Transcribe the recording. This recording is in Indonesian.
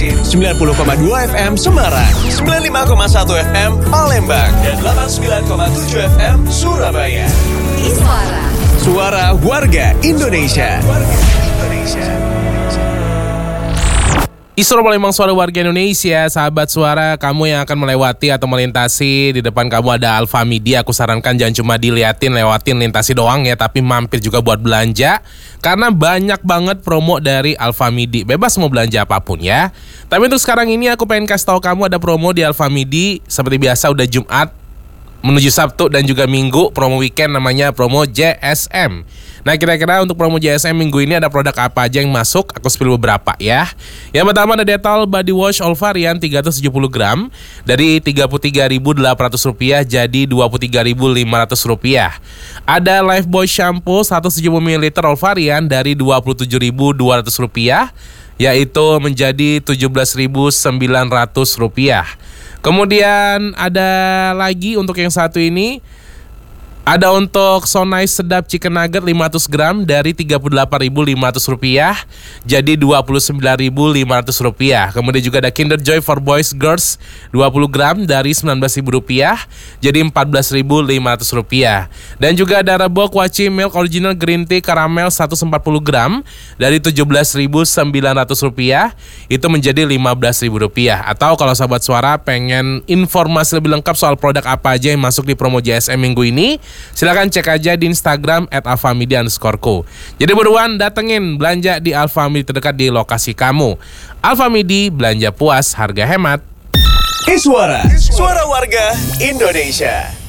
Banjarmasin 90,2 FM Semarang, 95,1 FM Palembang, dan 89,7 FM Surabaya. Iswara. Suara warga Indonesia. Isra Palembang, suara warga Indonesia. Sahabat suara, kamu yang akan melewati atau melintasi, di depan kamu ada Alfamidi. Aku sarankan jangan cuma lewatin, lintasi doang ya, tapi mampir juga buat belanja. Karena banyak banget promo dari Alfamidi. Bebas mau belanja apapun ya. Tapi untuk sekarang ini aku pengen kasih tahu kamu ada promo di Alfamidi. Seperti biasa udah Jumat menuju Sabtu dan juga Minggu, promo weekend namanya promo JSM. Nah, kira-kira untuk promo JSM minggu ini ada produk apa aja yang masuk? Aku spill beberapa ya. Yang pertama ada Dettol Body Wash All Varian 370 gram dari Rp33.800 jadi Rp23.500. Ada Lifebuoy Shampoo 170 ml All Varian dari Rp27.200 yaitu menjadi Rp17.900. Kemudian ada lagi untuk yang satu ini, ada untuk So Nice Sedap Chicken Nugget 500 gram dari Rp38.500 jadi Rp29.500. Kemudian juga ada Kinder Joy for Boys Girls 20 gram dari Rp19.000 jadi Rp14.500. Dan juga ada Reebok Wachi Milk Original Green Tea Caramel 140 gram dari Rp17.900 itu menjadi Rp15.000. Atau kalau sahabat suara pengen informasi lebih lengkap soal produk apa aja yang masuk di promo JSM minggu ini, silakan cek aja di Instagram @alfamidi_co. Jadi buruan datengin belanja di Alfamidi terdekat di lokasi kamu. Alfamidi, belanja puas, harga hemat. Iswara, suara warga Indonesia.